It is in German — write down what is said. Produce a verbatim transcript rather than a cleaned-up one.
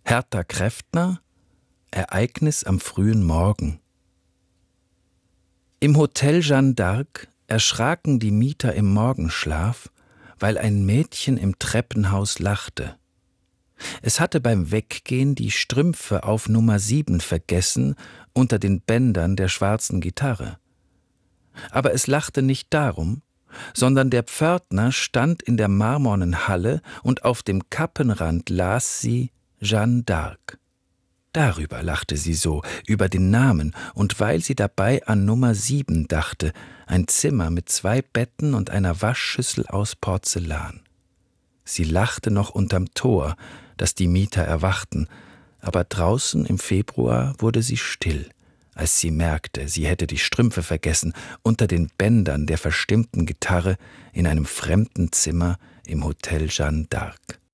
Hertha Kräftner, Ereignis am frühen Morgen. Im Hotel Jeanne d'Arc erschraken die Mieter im Morgenschlaf, weil ein Mädchen im Treppenhaus lachte. Es hatte beim Weggehen die Strümpfe auf Nummer sieben vergessen unter den Bändern der schwarzen Gitarre. Aber es lachte nicht darum, sondern der Pförtner stand in der marmornen Halle und auf dem Kappenrand las sie Jeanne d'Arc. Darüber lachte sie so, über den Namen, und weil sie dabei an Nummer sieben dachte, ein Zimmer mit zwei Betten und einer Waschschüssel aus Porzellan. Sie lachte noch unterm Tor, dass die Mieter erwachten, aber draußen im Februar wurde sie still, als sie merkte, sie hätte die Strümpfe vergessen unter den Bändern der verstimmten Gitarre in einem fremden Zimmer im Hotel Jeanne d'Arc.